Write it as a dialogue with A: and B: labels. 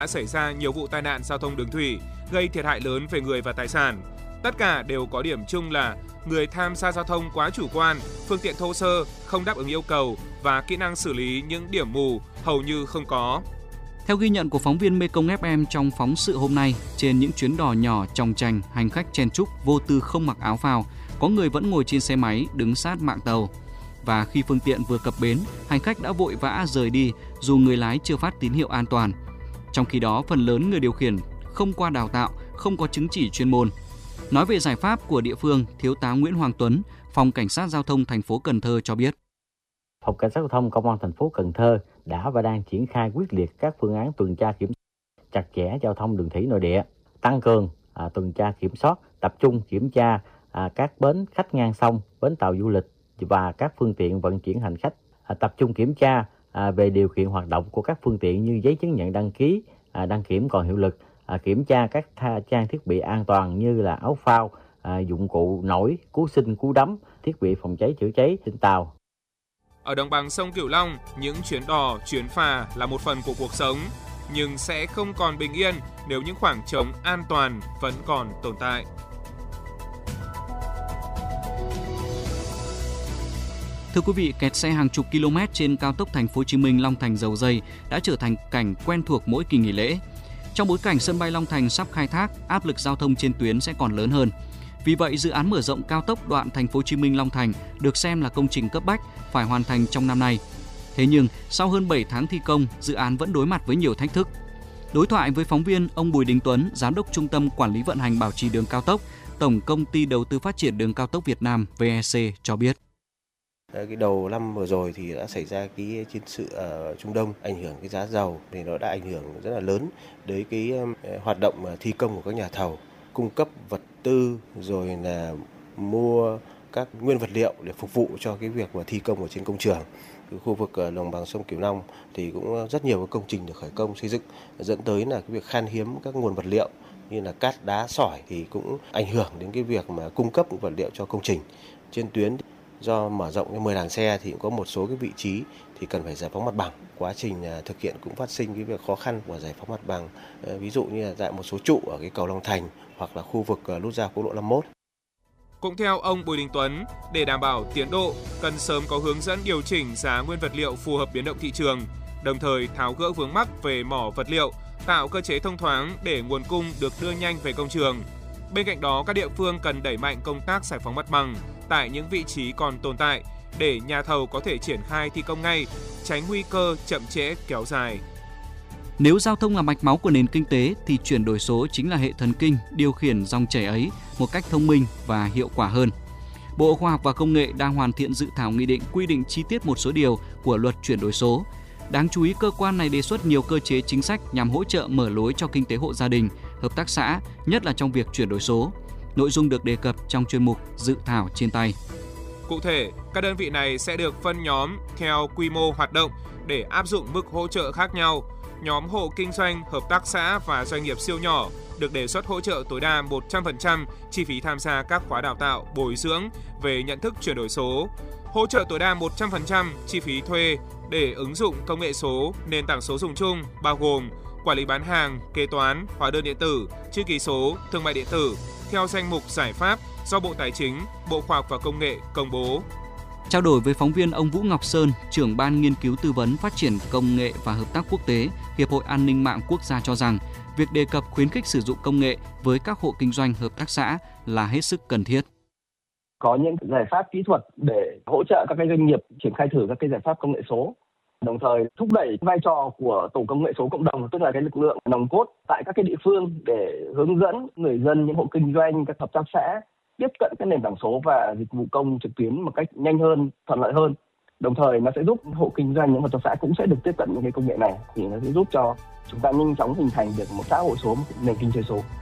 A: đã xảy ra nhiều vụ tai nạn giao thông đường thủy, gây thiệt hại lớn về người và tài sản. Tất cả đều có điểm chung là người tham gia giao thông quá chủ quan, phương tiện thô sơ, không đáp ứng yêu cầu và kỹ năng xử lý những điểm mù hầu như không có.
B: Theo ghi nhận của phóng viên Mekong FM trong phóng sự hôm nay, trên những chuyến đò nhỏ chòng chành, hành khách chen chúc vô tư không mặc áo phao, có người vẫn ngồi trên xe máy đứng sát mạn tàu. Và khi phương tiện vừa cập bến, hành khách đã vội vã rời đi dù người lái chưa phát tín hiệu an toàn. Trong khi đó, phần lớn người điều khiển không qua đào tạo, không có chứng chỉ chuyên môn. Nói về giải pháp của địa phương, Thiếu tá Nguyễn Hoàng Tuấn, Phòng Cảnh sát Giao thông thành phố Cần Thơ cho biết.
C: Phòng Cảnh sát Giao thông Công an thành phố Cần Thơ đã và đang triển khai quyết liệt các phương án tuần tra kiểm soát chặt chẽ giao thông đường thủy nội địa, tăng cường tuần tra kiểm soát, tập trung kiểm tra các bến khách ngang sông, bến tàu du lịch và các phương tiện vận chuyển hành khách, tập trung kiểm tra về điều kiện hoạt động của các phương tiện như giấy chứng nhận đăng ký, đăng kiểm còn hiệu lực, kiểm tra các trang thiết bị an toàn như là áo phao, dụng cụ nổi, cứu sinh, cứu đắm, thiết bị phòng cháy chữa cháy trên tàu.
A: Ở đồng bằng sông Cửu Long, những chuyến đò, chuyến phà là một phần của cuộc sống, nhưng sẽ không còn bình yên nếu những khoảng trống an toàn vẫn còn tồn tại.
B: Thưa quý vị, kẹt xe hàng chục km trên cao tốc Thành phố Hồ Chí Minh Long Thành - Dầu Giây đã trở thành cảnh quen thuộc mỗi kỳ nghỉ lễ. Trong bối cảnh sân bay Long Thành sắp khai thác, áp lực giao thông trên tuyến sẽ còn lớn hơn. Vì vậy, dự án mở rộng cao tốc đoạn Thành phố Hồ Chí Minh Long Thành được xem là công trình cấp bách phải hoàn thành trong năm nay. Thế nhưng, sau hơn 7 tháng thi công, dự án vẫn đối mặt với nhiều thách thức. Đối thoại với phóng viên, ông Bùi Đình Tuấn, Giám đốc Trung tâm Quản lý vận hành bảo trì đường cao tốc, Tổng Công ty Đầu tư Phát triển Đường cao tốc Việt Nam VEC cho biết.
D: Cái đầu năm vừa rồi thì đã xảy ra cái chiến sự ở Trung Đông, ảnh hưởng cái giá dầu thì nó đã ảnh hưởng rất là lớn đến cái hoạt động thi công của các nhà thầu, cung cấp vật tư rồi là mua các nguyên vật liệu để phục vụ cho cái việc mà thi công ở trên công trường. Cái khu vực đồng bằng sông Cửu Long thì cũng rất nhiều các công trình được khởi công xây dựng, dẫn tới là cái việc khan hiếm các nguồn vật liệu như là cát, đá, sỏi thì cũng ảnh hưởng đến cái việc mà cung cấp vật liệu cho công trình. Trên tuyến do mở rộng cái 10 làn xe thì cũng có một số cái vị trí thì cần phải giải phóng mặt bằng. Quá trình thực hiện cũng phát sinh cái việc khó khăn của giải phóng mặt bằng. Ví dụ như là tại một số trụ ở cái cầu Long Thành hoặc là khu vực nút giao quốc lộ 51.
A: Cũng theo ông Bùi Đình Tuấn, để đảm bảo tiến độ, cần sớm có hướng dẫn điều chỉnh giá nguyên vật liệu phù hợp biến động thị trường, đồng thời tháo gỡ vướng mắc về mỏ vật liệu, tạo cơ chế thông thoáng để nguồn cung được đưa nhanh về công trường. Bên cạnh đó, các địa phương cần đẩy mạnh công tác giải phóng mặt bằng tại những vị trí còn tồn tại để nhà thầu có thể triển khai thi công ngay, tránh nguy cơ chậm trễ kéo dài.
B: Nếu giao thông là mạch máu của nền kinh tế thì chuyển đổi số chính là hệ thần kinh điều khiển dòng chảy ấy một cách thông minh và hiệu quả hơn. Bộ Khoa học và Công nghệ đang hoàn thiện dự thảo nghị định quy định chi tiết một số điều của luật chuyển đổi số. Đáng chú ý, cơ quan này đề xuất nhiều cơ chế chính sách nhằm hỗ trợ mở lối cho kinh tế hộ gia đình, hợp tác xã, nhất là trong việc chuyển đổi số. Nội dung được đề cập trong chuyên mục dự thảo trên tay.
A: Cụ thể, các đơn vị này sẽ được phân nhóm theo quy mô hoạt động để áp dụng mức hỗ trợ khác nhau. Nhóm hộ kinh doanh, hợp tác xã và doanh nghiệp siêu nhỏ được đề xuất hỗ trợ tối đa 100% chi phí tham gia các khóa đào tạo, bồi dưỡng về nhận thức chuyển đổi số, hỗ trợ tối đa 100% chi phí thuê để ứng dụng công nghệ số, nền tảng số dùng chung bao gồm quản lý bán hàng, kế toán, hóa đơn điện tử, chữ ký số, thương mại điện tử theo danh mục giải pháp do Bộ Tài chính, Bộ Khoa học và Công nghệ công bố.
B: Trao đổi với phóng viên, ông Vũ Ngọc Sơn, trưởng ban nghiên cứu tư vấn phát triển công nghệ và hợp tác quốc tế, Hiệp hội An ninh mạng quốc gia cho rằng việc đề cập khuyến khích sử dụng công nghệ với các hộ kinh doanh hợp tác xã là hết sức cần thiết.
E: Có những giải pháp kỹ thuật để hỗ trợ các doanh nghiệp triển khai thử các giải pháp công nghệ số, đồng thời thúc đẩy vai trò của tổ công nghệ số cộng đồng, tức là lực lượng nòng cốt tại các địa phương để hướng dẫn người dân, những hộ kinh doanh, các hợp tác xã tiếp cận các nền tảng số và dịch vụ công trực tuyến một cách nhanh hơn, thuận lợi hơn. Đồng thời nó sẽ giúp hộ kinh doanh, những hợp tác xã cũng sẽ được tiếp cận những cái công nghệ này, thì nó sẽ giúp cho chúng ta nhanh chóng hình thành được một xã hội số, một nền kinh tế số.